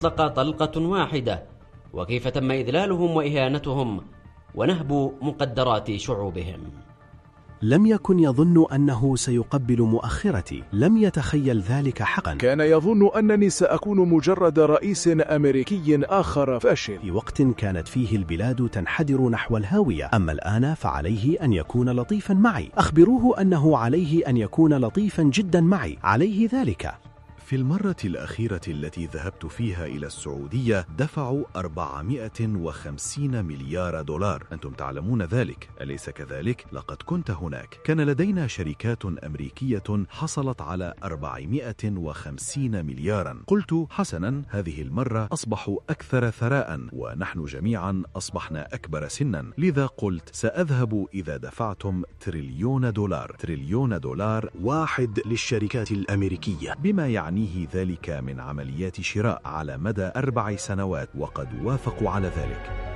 أطلق طلقة واحدة، وكيف تم إذلالهم وإهانتهم ونهب مقدرات شعوبهم. لم يكن يظن أنه سيقبل مؤخرتي، لم يتخيل ذلك حقا. كان يظن أنني سأكون مجرد رئيس أمريكي آخر فاشل، في وقت كانت فيه البلاد تنحدر نحو الهاوية. أما الآن فعليه أن يكون لطيفا معي. أخبروه أنه عليه أن يكون لطيفا جدا معي، عليه ذلك. في المرة الأخيرة التي ذهبت فيها إلى السعودية دفعوا 450 مليار دولار. أنتم تعلمون ذلك، أليس كذلك؟ لقد كنت هناك. كان لدينا شركات أمريكية حصلت على 450 مليارا. قلت حسنا، هذه المرة أصبحوا أكثر ثراء ونحن جميعا أصبحنا أكبر سنا. لذا قلت سأذهب إذا دفعتم تريليون دولار. تريليون دولار واحد للشركات الأمريكية، بما يعني ذلك من عمليات شراء على مدى 4 سنوات، وقد وافقوا على ذلك.